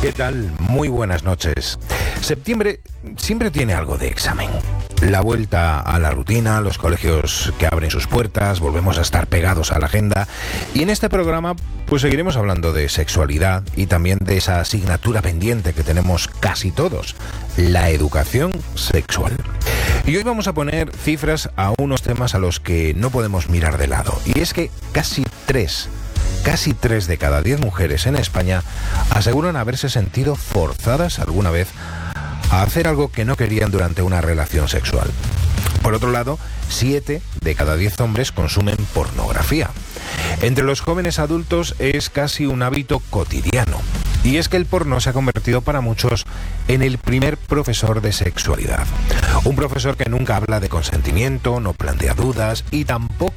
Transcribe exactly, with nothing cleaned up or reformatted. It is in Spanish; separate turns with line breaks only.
¿Qué tal? Muy buenas noches. Septiembre siempre tiene algo de examen. La vuelta a la rutina, los colegios que abren sus puertas, volvemos a estar pegados a la agenda. Y en este programa pues seguiremos hablando de sexualidad y también de esa asignatura pendiente que tenemos casi todos, la educación sexual. Y hoy vamos a poner cifras a unos temas a los que no podemos mirar de lado. Y es que casi tres... Casi tres de cada diez mujeres en España aseguran haberse sentido forzadas alguna vez a hacer algo que no querían durante una relación sexual. Por otro lado, siete de cada diez hombres consumen pornografía. Entre los jóvenes adultos es casi un hábito cotidiano. Y es que el porno se ha convertido para muchos en el primer profesor de sexualidad. Un profesor que nunca habla de consentimiento, no plantea dudas y tampoco